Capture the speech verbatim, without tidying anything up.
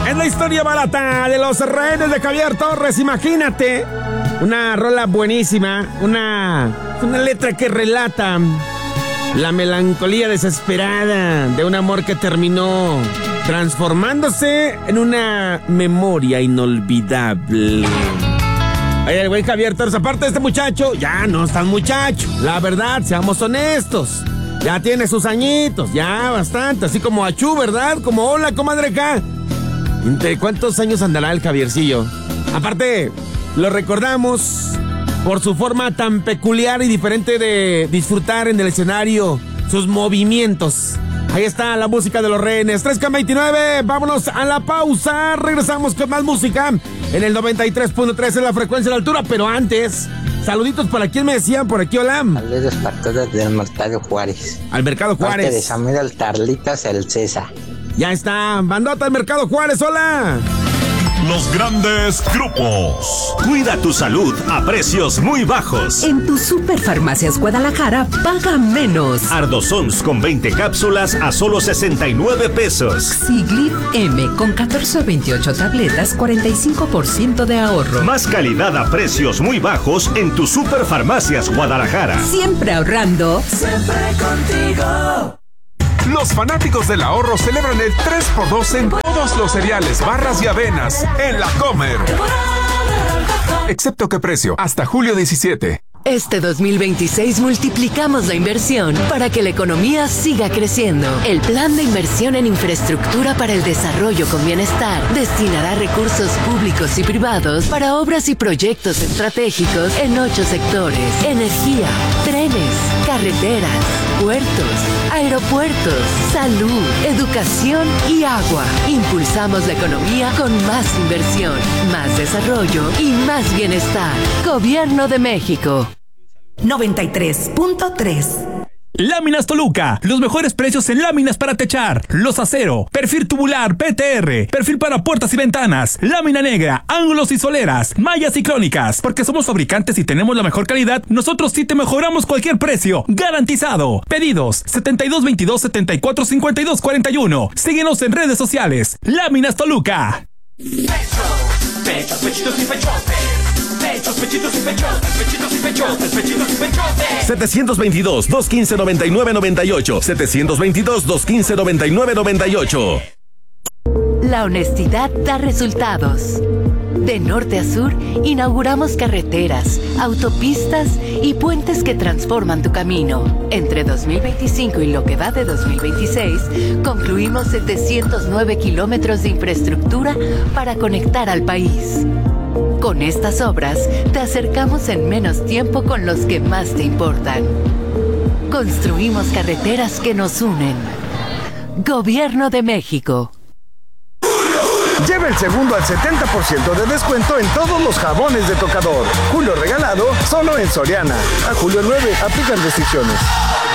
Es la historia barata de los rehenes de Javier Torres. Imagínate, una rola buenísima, una, una letra que relata la melancolía desesperada de un amor que terminó transformándose en una memoria inolvidable. Oye, el buen Javier Torres, aparte de este muchacho, ya no es tan muchacho. La verdad, seamos honestos. Ya tiene sus añitos, ya bastante. Así como Achú, ¿verdad? Como hola, comadre acá. ¿Entre cuántos años andará el Javiercillo? Aparte, lo recordamos por su forma tan peculiar y diferente de disfrutar en el escenario, sus movimientos. Ahí está la música de los rehenes. tres con veintinueve, vámonos a la pausa. Regresamos con más música en el noventa y tres punto tres en la frecuencia de la altura. Pero antes, saluditos para quien me decían por aquí, hola. Saludos para todos del Mercado Juárez. Al Mercado Juárez. Parte de Samuel Tarlitas, el César. Ya está, bandota al Mercado Juárez, hola. Los grandes grupos. Cuida tu salud a precios muy bajos. En tu Superfarmacias Guadalajara, paga menos. Ardosons con veinte cápsulas a solo sesenta y nueve pesos. Siglip M con catorce o veintiocho tabletas, cuarenta y cinco por ciento de ahorro. Más calidad a precios muy bajos en tu Superfarmacias Guadalajara. Siempre ahorrando. Siempre contigo. Los fanáticos del ahorro celebran el tres por dos en todos los cereales, barras y avenas en La Comer. Excepto que precio, hasta julio diecisiete. Este dos mil veintiséis multiplicamos la inversión para que la economía siga creciendo. El Plan de Inversión en Infraestructura para el Desarrollo con Bienestar destinará recursos públicos y privados para obras y proyectos estratégicos en ocho sectores: energía, trenes, carreteras, puertos, aeropuertos, salud, educación y agua. Impulsamos la economía con más inversión, más desarrollo y más bienestar. Gobierno de México. noventa y tres punto tres. Láminas Toluca, los mejores precios en láminas para techar, los acero, perfil tubular P T R, perfil para puertas y ventanas, lámina negra, ángulos y soleras, mallas y crónicas. Porque somos fabricantes y tenemos la mejor calidad, nosotros sí te mejoramos cualquier precio, garantizado. Pedidos setenta y dos veintidós setenta y cuatro cincuenta y dos cuarenta y uno. Síguenos en redes sociales. Láminas Toluca. Pechos, pechitos y pechotes. Pechos, pechitos y pechotes. Pechitos y pechotes. Pechitos y pechotes. setecientos veintidós, doscientos quince, noventa y nueve noventa y ocho. setecientos veintidós, doscientos quince, noventa y nueve noventa y ocho. La honestidad da resultados. De norte a sur, inauguramos carreteras, autopistas y puentes que transforman tu camino. Entre dos mil veinticinco y lo que va de dos mil veintiséis, concluimos setecientos nueve kilómetros de infraestructura para conectar al país. Con estas obras, te acercamos en menos tiempo con los que más te importan. Construimos carreteras que nos unen. Gobierno de México. Lleva el segundo al setenta por ciento de descuento en todos los jabones de tocador. Julio regalado, solo en Soriana. A julio nueve, aplican restricciones.